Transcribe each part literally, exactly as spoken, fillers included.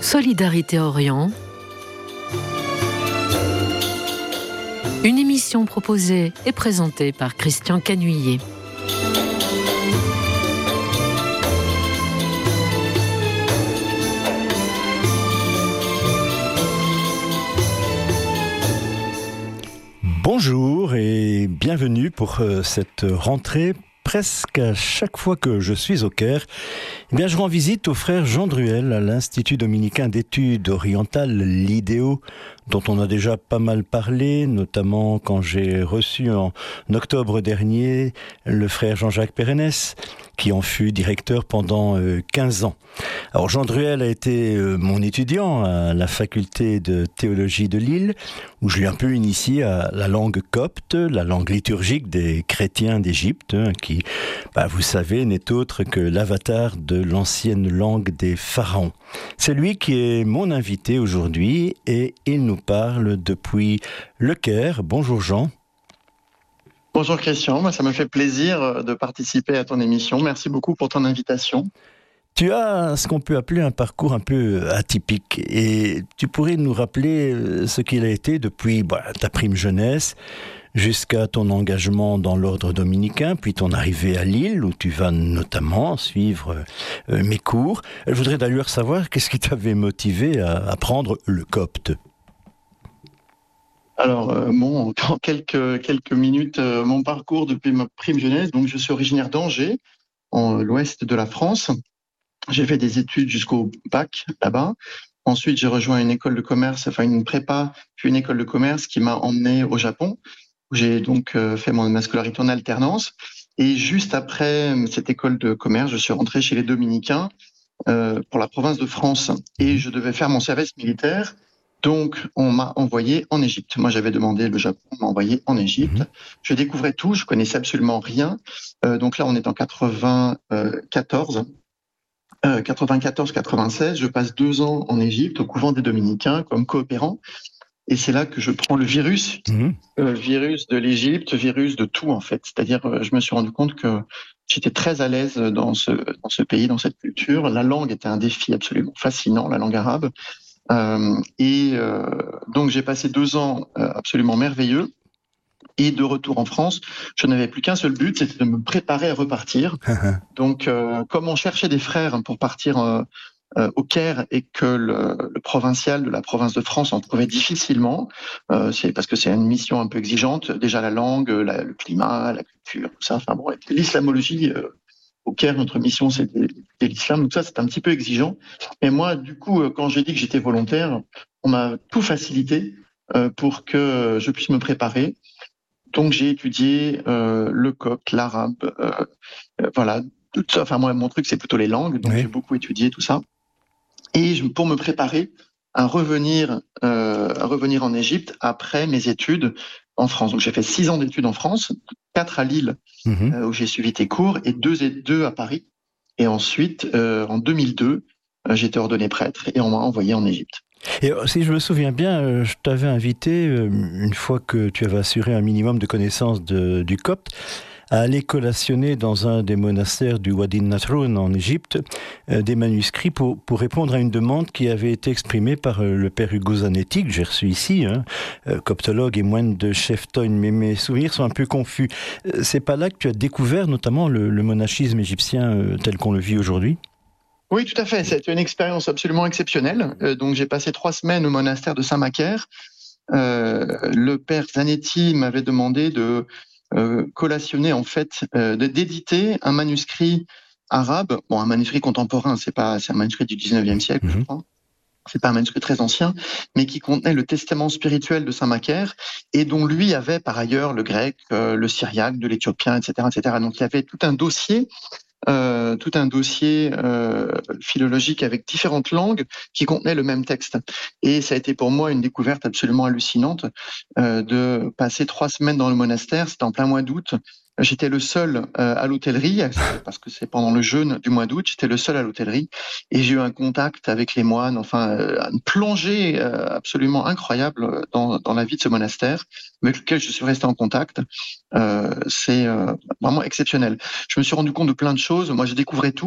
Solidarité Orient, une émission proposée et présentée par Christian Canuillet. Bonjour et bienvenue pour cette rentrée. Presque à chaque fois que je suis au Caire, eh bien, je rends visite au frère Jean Druel à l'Institut dominicain d'études orientales, l'I D O, dont on a déjà pas mal parlé, notamment quand j'ai reçu en octobre dernier le frère Jean-Jacques Pérennes, qui en fut directeur pendant quinze ans. Alors Jean Druel a été mon étudiant à la faculté de théologie de Lille, où je l'ai un peu initié à la langue copte, la langue liturgique des chrétiens d'Égypte, qui, bah, vous savez, n'est autre que l'avatar de l'ancienne langue des pharaons. C'est lui qui est mon invité aujourd'hui et il nous parle depuis le Caire. Bonjour Jean. Bonjour Christian, ça me fait plaisir de participer à ton émission. Merci beaucoup pour ton invitation. Tu as ce qu'on peut appeler un parcours un peu atypique et tu pourrais nous rappeler ce qu'il a été depuis bah, ta prime jeunesse jusqu'à ton engagement dans l'ordre dominicain, puis ton arrivée à Lille où tu vas notamment suivre euh, mes cours. Je voudrais d'ailleurs savoir qu'est-ce qui t'avait motivé à apprendre le copte. Alors, euh, bon, en quelques, quelques minutes, euh, mon parcours depuis ma prime jeunesse. Donc, je suis originaire d'Angers, en l'ouest de la France. J'ai fait des études jusqu'au bac là-bas. Ensuite, j'ai rejoint une école de commerce, enfin une prépa, puis une école de commerce qui m'a emmené au Japon, où j'ai donc euh, fait mon, ma scolarité en alternance. Et juste après cette école de commerce, je suis rentré chez les Dominicains euh, pour la province de France. Et je devais faire mon service militaire. Donc, on m'a envoyé en Égypte. Moi, j'avais demandé le Japon, on m'a envoyé en Égypte. Mmh. Je découvrais tout, je connaissais absolument rien. Euh, donc là, on est en quatre-vingt-quatorze. Euh, quatre-vingt-quatorze quatre-vingt-seize, je passe deux ans en Égypte, au couvent des Dominicains, comme coopérant. Et c'est là que je prends le virus, mmh. euh, virus de l'Égypte, virus de tout, en fait. C'est-à-dire, euh, je me suis rendu compte que j'étais très à l'aise dans ce, dans ce pays, dans cette culture. La langue était un défi absolument fascinant, la langue arabe. Euh, et euh, donc j'ai passé deux ans euh, absolument merveilleux. Et de retour en France, je n'avais plus qu'un seul but, c'était de me préparer à repartir. Donc, euh, comme on cherchait des frères pour partir euh, euh, au Caire et que le, le provincial de la province de France en trouvait difficilement, euh, c'est parce que c'est une mission un peu exigeante. Déjà la langue, la, le climat, la culture, tout ça. Enfin bon, l'islamologie. Euh, Au Caire, notre mission, c'était l'islam. Donc ça, c'est un petit peu exigeant. Mais moi, du coup, quand j'ai dit que j'étais volontaire, on m'a tout facilité euh, pour que je puisse me préparer. Donc j'ai étudié euh, le copte, l'arabe, euh, euh, voilà. Tout ça. Enfin moi, mon truc, c'est plutôt les langues. Donc oui. J'ai beaucoup étudié tout ça. Et je, pour me préparer à revenir, euh, à revenir en Égypte après mes études en France. Donc j'ai fait six ans d'études en France, quatre à Lille, mmh. euh, où j'ai suivi tes cours, et deux et deux à Paris. Et ensuite, euh, en deux mille deux, euh, j'ai été ordonné prêtre et on m'a envoyé en Égypte. Et si je me souviens bien, je t'avais invité, une fois que tu avais assuré un minimum de connaissances de, du copte, à aller collationner dans un des monastères du Wadi Natroun en Égypte euh, des manuscrits pour, pour répondre à une demande qui avait été exprimée par euh, le père Hugo Zanetti, que j'ai reçu ici, hein, euh, coptologue et moine de Cheftoin, mais mes souvenirs sont un peu confus. Euh, c'est pas là que tu as découvert notamment le, le monachisme égyptien euh, tel qu'on le vit aujourd'hui ? Oui, tout à fait. C'était une expérience absolument exceptionnelle. Euh, donc j'ai passé trois semaines au monastère de Saint-Macaire. Euh, le père Zanetti m'avait demandé de Euh, collationner en fait, euh, d'éditer un manuscrit arabe, bon un manuscrit contemporain, c'est pas, c'est un manuscrit du dix-neuvième siècle, mmh. je crois. C'est pas un manuscrit très ancien, mais qui contenait le testament spirituel de Saint-Macaire et dont lui avait par ailleurs le grec, euh, le syriaque, de l'éthiopien, et cetera, et cetera. Donc il y avait tout un dossier. Euh, tout un dossier euh, philologique avec différentes langues qui contenaient le même texte. Et ça a été pour moi une découverte absolument hallucinante euh, de passer trois semaines dans le monastère. C'était en plein mois d'août. J'étais le seul euh, à l'hôtellerie, parce que c'est pendant le jeûne du mois d'août, j'étais le seul à l'hôtellerie, et j'ai eu un contact avec les moines, enfin, euh, une plongée euh, absolument incroyable dans, dans la vie de ce monastère, avec lequel je suis resté en contact. Euh, c'est euh, vraiment exceptionnel. Je me suis rendu compte de plein de choses. Moi, je découvrais tout.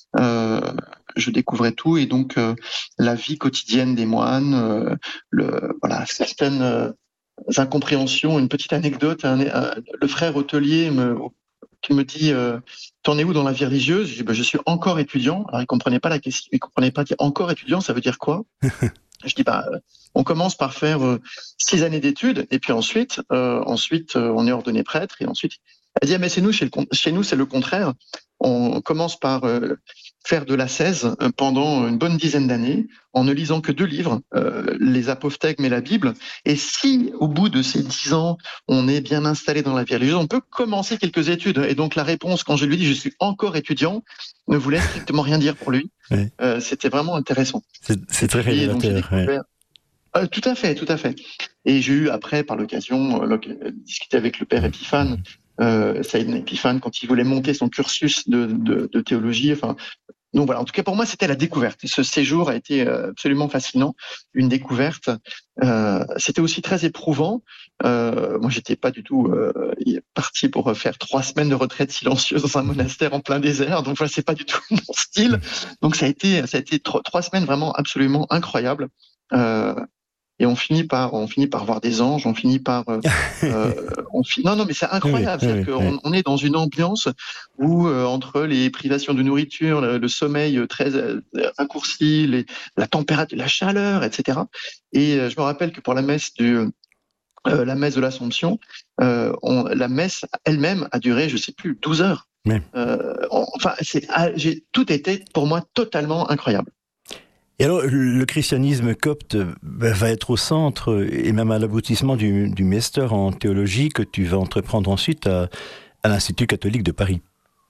euh, je découvrais tout, et donc euh, la vie quotidienne des moines, euh, le, voilà, certaines euh, incompréhensions. Une petite anecdote, un, un, le frère hôtelier me, qui me dit euh, t'en es où dans la vie religieuse? Je dis ben, je suis encore étudiant. Alors il comprenait pas la question, il comprenait pas encore étudiant, ça veut dire quoi? Je dis bah on commence par faire euh, six années d'études, et puis ensuite euh, ensuite euh, on est ordonné prêtre, et ensuite elle dit ah, mais c'est nous chez, le, chez nous c'est le contraire. On commence par euh, faire de l'ascèse pendant une bonne dizaine d'années en ne lisant que deux livres, euh, les apophthegmes et la Bible. Et si au bout de ces dix ans on est bien installé dans la vie religieuse, on peut commencer quelques études. Et donc la réponse, quand je lui dis je suis encore étudiant, ne voulait strictement rien dire pour lui. Oui. Euh, c'était vraiment intéressant. C'est, c'est très révélateur. Ouais. Euh, tout à fait, tout à fait. Et j'ai eu après, par l'occasion, euh, discuter avec le père Épiphane, euh, Saïd Épiphane, quand il voulait monter son cursus de, de, de théologie. Enfin, donc voilà. En tout cas, pour moi, c'était la découverte. Ce séjour a été absolument fascinant, une découverte. Euh, c'était aussi très éprouvant. Euh, moi, j'étais pas du tout euh, parti pour faire trois semaines de retraite silencieuse dans un monastère en plein désert. Donc voilà, c'est pas du tout mon style. Donc ça a été, ça a été trois, trois semaines vraiment absolument incroyables. Euh, Et on finit par, on finit par voir des anges, on finit par, euh, euh, on finit, non, non, mais c'est incroyable, oui, c'est-à-dire oui, qu'on oui. on est dans une ambiance où euh, entre les privations de nourriture, le, le sommeil très euh, raccourci, les, la température, la chaleur, et cetera. Et euh, je me rappelle que pour la messe du, euh, la messe de l'Assomption, euh, on, la messe elle-même a duré, je sais plus, douze heures. Oui. Euh, on, enfin, c'est, j'ai, tout était pour moi totalement incroyable. Et alors, le christianisme copte va être au centre et même à l'aboutissement du, du master en théologie que tu vas entreprendre ensuite à, à l'Institut catholique de Paris.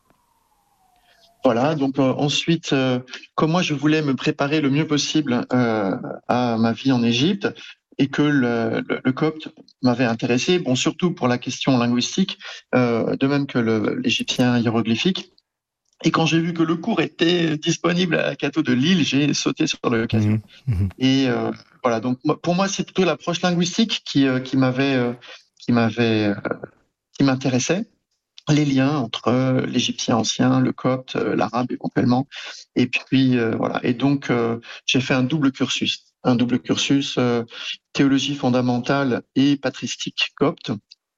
Voilà, donc euh, ensuite, euh, comme moi je voulais me préparer le mieux possible euh, à ma vie en Égypte et que le, le, le copte m'avait intéressé, bon surtout pour la question linguistique, euh, de même que le, l'égyptien hiéroglyphique. Et quand j'ai vu que le cours était disponible à la Catho de Lille, j'ai sauté sur l'occasion. Mmh. Et euh, voilà, donc pour moi, c'est plutôt l'approche linguistique qui, euh, qui m'avait, euh, qui m'avait, euh, qui m'intéressait. Les liens entre l'égyptien ancien, le copte, euh, l'arabe éventuellement. Et puis euh, voilà. Et donc euh, j'ai fait un double cursus, un double cursus euh, théologie fondamentale et patristique copte.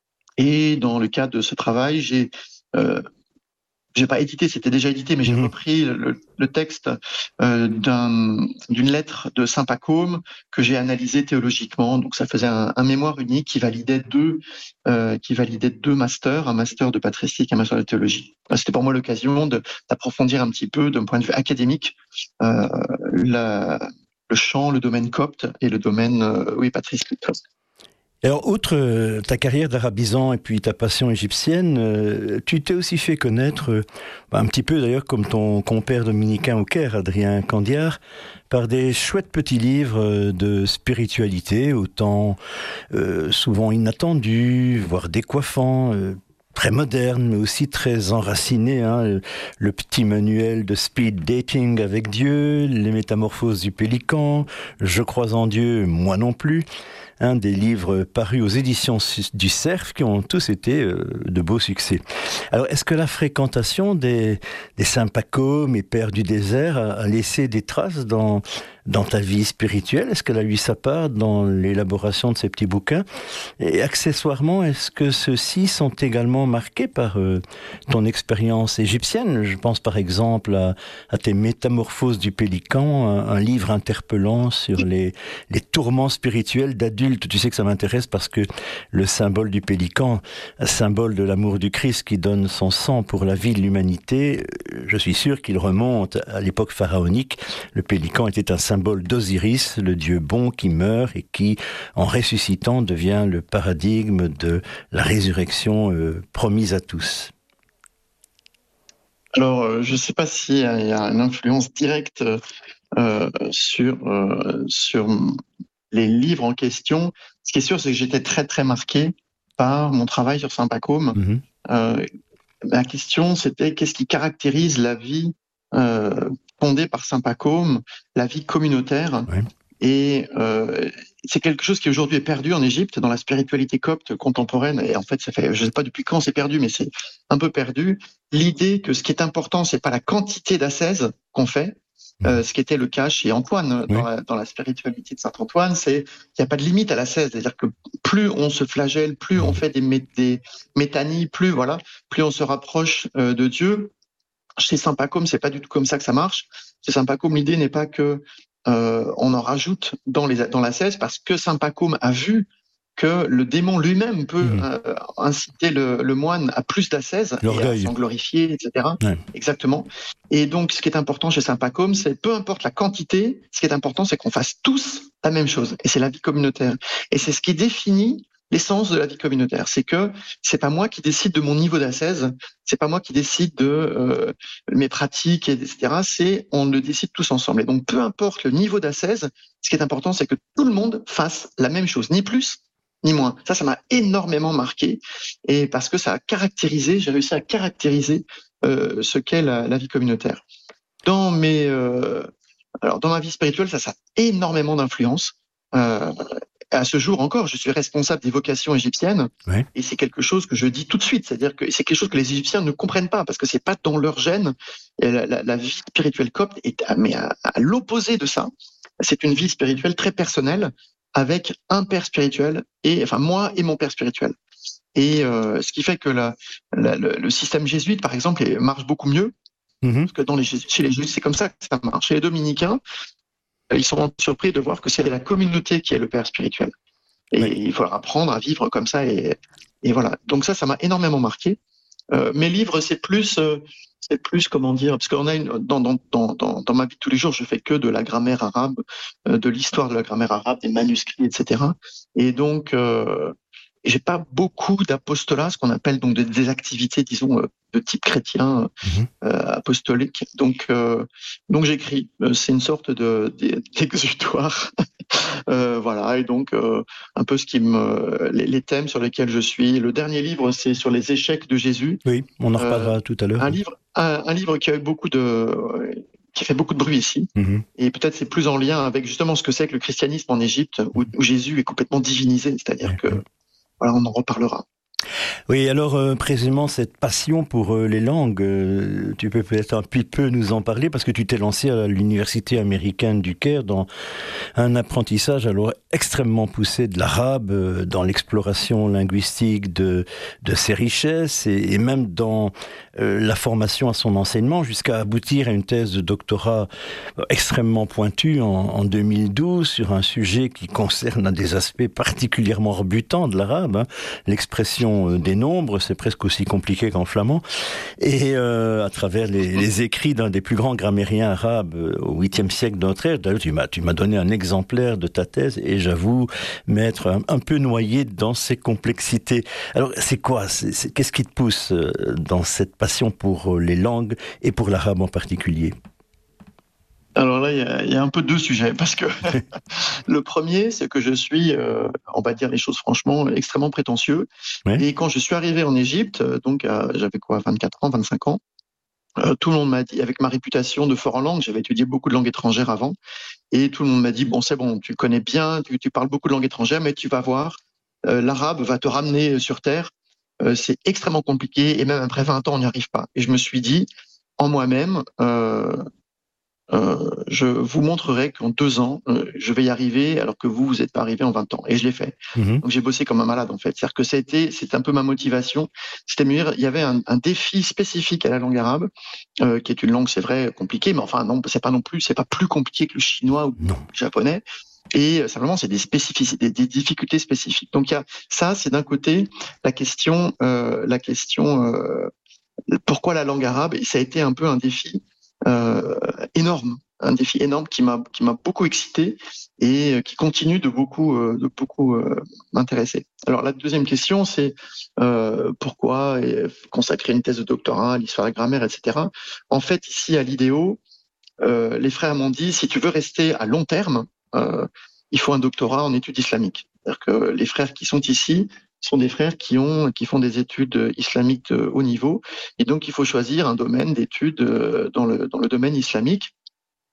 Et dans le cadre de ce travail, j'ai euh, j'ai pas édité, c'était déjà édité, mais j'ai mmh. repris le, le texte euh, d'un, d'une lettre de Saint Pacôme que j'ai analysé théologiquement. Donc ça faisait un, un mémoire unique qui validait deux, euh, qui validait deux masters, un master de patristique, un master de théologie. C'était pour moi l'occasion de, d'approfondir un petit peu, d'un point de vue académique, euh, la, le champ, le domaine copte et le domaine, euh, oui, patristique. Alors, outre euh, ta carrière d'arabisant et puis ta passion égyptienne, euh, tu t'es aussi fait connaître, euh, un petit peu d'ailleurs comme ton compère dominicain au Caire, Adrien Candiard, par des chouettes petits livres de spiritualité, autant euh, souvent inattendus, voire décoiffants, euh, très moderne, mais aussi très enraciné, hein, le petit manuel de speed dating avec Dieu, les métamorphoses du pélican, Je crois en Dieu, moi non plus, hein, des livres parus aux éditions du Cerf qui ont tous été euh, de beaux succès. Alors, est-ce que la fréquentation des, des saints Pacôme et Pères du désert a, a laissé des traces dans, dans ta vie spirituelle? Est-ce qu'elle a eu sa part dans l'élaboration de ces petits bouquins? Et accessoirement, est-ce que ceux-ci sont également marqués par euh, ton expérience égyptienne? Je pense par exemple à, à tes Métamorphoses du pélican, un, un livre interpellant sur les, les tourments spirituels d'adultes. Tu sais que ça m'intéresse parce que le symbole du pélican, symbole de l'amour du Christ qui donne son sang pour la vie de l'humanité, je suis sûr qu'il remonte à l'époque pharaonique. Le pélican était un symbole d'Osiris, le dieu bon qui meurt et qui, en ressuscitant, devient le paradigme de la résurrection euh, promise à tous. Alors, je ne sais pas s'il y a une influence directe euh, sur, euh, sur les livres en question. Ce qui est sûr, c'est que j'étais très, très marqué par mon travail sur Saint Pacôme. Mm-hmm. Euh, la question, c'était qu'est-ce qui caractérise la vie euh, fondée par Saint Pacôme, la vie communautaire, ouais. Et euh, c'est quelque chose qui aujourd'hui est perdu en Égypte, dans la spiritualité copte contemporaine. Et en fait, ça fait, je ne sais pas depuis quand c'est perdu, mais c'est un peu perdu. L'idée que ce qui est important, c'est pas la quantité d'ascèse qu'on fait. Euh, ce qui était le cas chez Antoine, dans, oui. la, dans la spiritualité de saint Antoine, c'est qu'il n'y a pas de limite à l'ascèse. C'est-à-dire que plus on se flagelle, plus on fait des, mé- des métanies, plus voilà, plus on se rapproche euh, de Dieu. Chez saint Pacôme, c'est pas du tout comme ça que ça marche. Chez saint Pacôme, l'idée n'est pas que euh, on en rajoute dans, les, dans l'ascèse, parce que saint Pacôme a vu que le démon lui-même peut mmh. euh, inciter le, le moine à plus d'ascèse, et à s'en glorifier, et cetera. Ouais. Exactement. Et donc, ce qui est important chez saint Pacôme, c'est peu importe la quantité, ce qui est important, c'est qu'on fasse tous la même chose. Et c'est la vie communautaire. Et c'est ce qui définit l'essence de la vie communautaire. C'est que c'est pas moi qui décide de mon niveau d'ascèse, c'est pas moi qui décide de euh, mes pratiques, et cetera. C'est on le décide tous ensemble. Et donc, peu importe le niveau d'ascèse, ce qui est important, c'est que tout le monde fasse la même chose, ni plus ni moins. Ça, ça m'a énormément marqué, et parce que ça a caractérisé, j'ai réussi à caractériser euh, ce qu'est la, la vie communautaire. Dans mes, euh, alors dans ma vie spirituelle, ça, ça a énormément d'influence. Euh, à ce jour encore, je suis responsable des vocations égyptiennes, ouais. Et c'est quelque chose que je dis tout de suite, c'est-à-dire que c'est quelque chose que les Égyptiens ne comprennent pas, parce que c'est pas dans leur gène. La, la, la vie spirituelle copte est à, mais à, à l'opposé de ça. C'est une vie spirituelle très personnelle, avec un père spirituel, et enfin moi et mon père spirituel. Et euh, ce qui fait que la, la, le, le système jésuite, par exemple, marche beaucoup mieux, mmh. parce que dans les, chez les jésuites, c'est comme ça que ça marche. Chez les dominicains, ils sont surpris de voir que c'est la communauté qui est le père spirituel. Et oui. Il faut leur apprendre à vivre comme ça. Et, et voilà. Donc ça, ça m'a énormément marqué. Euh, mes livres, c'est plus... Euh, c'est plus, comment dire, parce qu'on a une, dans, dans, dans, dans ma vie de tous les jours, je fais que de la grammaire arabe, euh, de l'histoire de la grammaire arabe, des manuscrits, et cetera. Et donc, euh, j'ai pas beaucoup d'apostolat, ce qu'on appelle donc des, des activités, disons, euh, de type chrétien, mmh. euh, apostolique. Donc, euh, donc j'écris. C'est une sorte de, de d'exutoire. euh, voilà. Et donc, euh, un peu ce qui me, les, les thèmes sur lesquels je suis. Le dernier livre, c'est sur les échecs de Jésus. Oui, on en reparlera euh, tout à l'heure. Un livre, un, un livre qui a eu beaucoup de, qui fait beaucoup de bruit ici. Mmh. Et peut-être c'est plus en lien avec justement ce que c'est que le christianisme en Égypte, où, où Jésus est complètement divinisé. C'est-à-dire que, voilà, on en reparlera. Oui, alors euh, précisément cette passion pour euh, les langues, euh, tu peux peut-être un petit peu nous en parler, parce que tu t'es lancé à l'université américaine du Caire dans un apprentissage alors extrêmement poussé de l'arabe, euh, dans l'exploration linguistique de, de ses richesses, et, et même dans euh, la formation à son enseignement, jusqu'à aboutir à une thèse de doctorat extrêmement pointue en, en deux mille douze sur un sujet qui concerne un des aspects particulièrement rebutants de l'arabe, hein, l'expression des nombres, c'est presque aussi compliqué qu'en flamand, et euh, à travers les, les écrits d'un des plus grands grammairiens arabes euh, au huitième siècle de notre ère. D'ailleurs, tu m'as, tu m'as donné un exemplaire de ta thèse, et j'avoue m'être un, un peu noyé dans ces complexités. Alors, c'est quoi c'est, c'est, qu'est-ce qui te pousse euh, dans cette passion pour les langues, et pour l'arabe en particulier ? Alors là, il y a, il y a un peu deux sujets, parce que le premier, c'est que je suis, euh, on va dire les choses franchement, extrêmement prétentieux. Ouais. Et quand je suis arrivé en Égypte, donc euh, j'avais quoi, vingt-quatre ans, vingt-cinq ans, euh, tout le monde m'a dit, avec ma réputation de fort en langue, j'avais étudié beaucoup de langues étrangères avant, et tout le monde m'a dit, bon, c'est bon, tu connais bien, tu, tu parles beaucoup de langues étrangères, mais tu vas voir, euh, l'arabe va te ramener sur terre, euh, c'est extrêmement compliqué, et même après vingt ans, on n'y arrive pas. Et je me suis dit, en moi-même, euh, Euh, je vous montrerai qu'en deux ans, euh, je vais y arriver, alors que vous, vous n'êtes pas arrivé en vingt ans. Et je l'ai fait. Mmh. Donc j'ai bossé comme un malade, en fait. C'est-à-dire que ça a été, c'est un peu ma motivation. C'était me dire, il y avait un, un défi spécifique à la langue arabe, euh, qui est une langue, c'est vrai, compliquée, mais enfin non, c'est pas non plus, c'est pas plus compliqué que le chinois ou non. Le japonais. Et simplement, c'est des spécificités, des, des difficultés spécifiques. Donc il y a ça, c'est d'un côté la question, euh, la question, euh, pourquoi la langue arabe? Et ça a été un peu un défi. Euh, énorme, un défi énorme qui m'a qui m'a beaucoup excité, et qui continue de beaucoup euh, de beaucoup euh, m'intéresser. Alors la deuxième question, c'est euh, pourquoi consacrer une thèse de doctorat à l'histoire de la grammaire, et cetera. En fait, ici à l'I D O, euh, les frères m'ont dit, si tu veux rester à long terme, euh, il faut un doctorat en études islamiques. C'est-à-dire que les frères qui sont ici sont des frères qui ont, qui font des études islamiques de haut niveau. Et donc, il faut choisir un domaine d'études dans le, dans le domaine islamique.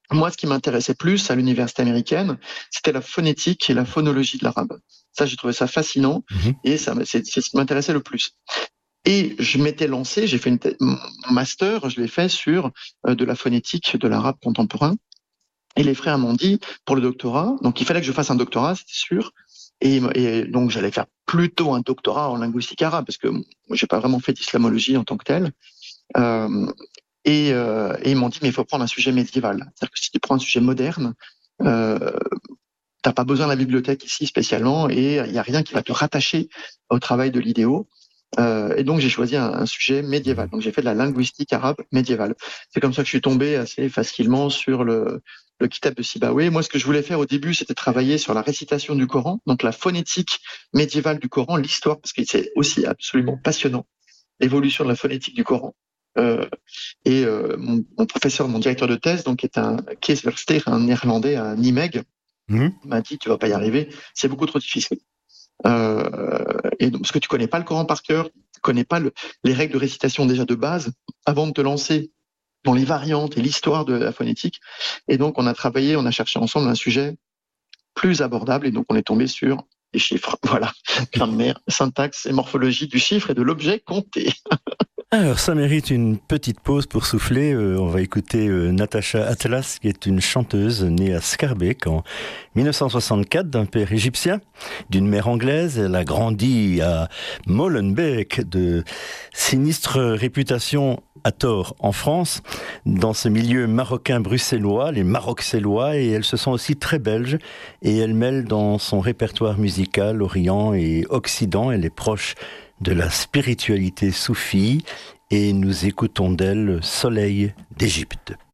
Moi, ce qui m'intéressait plus à l'université américaine, c'était la phonétique et la phonologie de l'arabe. Ça, j'ai trouvé ça fascinant Mhm. et ça, c'est, c'est ce qui m'intéressait le plus. Et je m'étais lancé, j'ai fait une thè- mon master, je l'ai fait sur euh, de la phonétique de l'arabe contemporain. Et les frères m'ont dit, pour le doctorat, donc il fallait que je fasse un doctorat, c'était sûr. Et, et donc j'allais faire plutôt un doctorat en linguistique arabe, parce que moi, j'ai pas vraiment fait d'islamologie en tant que telle. Euh, et, euh, et ils m'ont dit, mais il faut prendre un sujet médiéval. C'est-à-dire que si tu prends un sujet moderne, euh, t'as pas besoin de la bibliothèque ici spécialement, et il y a rien qui va te rattacher au travail de l'idéo. Euh, et donc j'ai choisi un, un sujet médiéval. Donc j'ai fait de la linguistique arabe médiévale. C'est comme ça que je suis tombé assez facilement sur le, le Kitab de Sibawayh. Moi, ce que je voulais faire au début, c'était travailler sur la récitation du Coran, donc la phonétique médiévale du Coran, l'histoire, parce que c'est aussi absolument passionnant, l'évolution de la phonétique du Coran. Euh, et euh, mon, mon professeur, mon directeur de thèse, donc est un Kees Versteeg, un Néerlandais à Nijmegen, Mhm. m'a dit tu vas pas y arriver, c'est beaucoup trop difficile. Euh, et donc, parce que tu connais pas le Coran par cœur, tu connais pas le, les règles de récitation déjà de base, avant de te lancer dans les variantes et l'histoire de la phonétique. Et donc, on a travaillé, on a cherché ensemble un sujet plus abordable, et donc on est tombé sur les chiffres. Voilà, grammaire, syntaxe et morphologie du chiffre et de l'objet compté. Alors, ça mérite une petite pause pour souffler. Euh, on va écouter euh, Natacha Atlas, qui est une chanteuse née à Schaerbeek en dix-neuf cent soixante-quatre, d'un père égyptien, d'une mère anglaise. Elle a grandi à Molenbeek, de sinistre réputation à tort en France, dans ce milieu marocain-bruxellois, les maroxellois, et elle se sent aussi très belge, et elle mêle dans son répertoire musical Orient et Occident. Elle est proche de la spiritualité soufie, et nous écoutons d'elle Soleil d'Égypte.